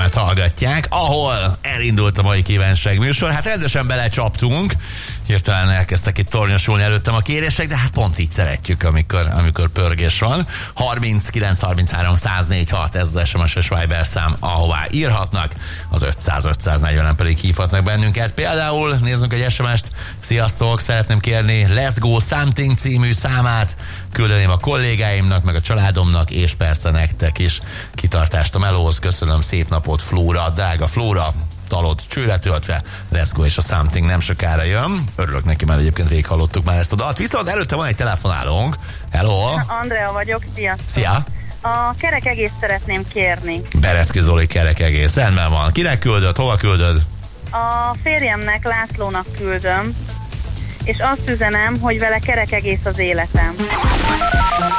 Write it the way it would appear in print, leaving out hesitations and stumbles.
FM-et hallgatják, ahol elindult a mai kívánság műsor. Hát rendesen belecsaptunk, hirtelen elkezdtek itt tornyosulni előttem a kérések, de hát pont így szeretjük, amikor pörgés van. 39 33 104 6, ez az SMS-es Viber szám, ahová írhatnak, az 500-540-en pedig hívhatnak bennünket. Például nézzünk egy SMS-t, sziasztok, szeretném kérni Let's Go Something című számát, küldeném a kollégáimnak, meg a családomnak, és persze nektek is. Kitartást a melóhoz, köszönöm, szép napot, Flóra, drága Flóra, talod csőre töltve, Let's Go és a Something nem sokára jön. Örülök neki, mert egyébként rég hallottuk már ezt a dalt. Viszont előtte van egy telefonálónk. Hello! Andrea vagyok, sziasztok! Szia! A kerek egész szeretném kérni. Berecki Zoli, kerek egész. Rendben van. Kinek küldöd? Hova küldöd? A férjemnek, Lászlónak küldöm, és azt üzenem, hogy vele kerek egész az életem.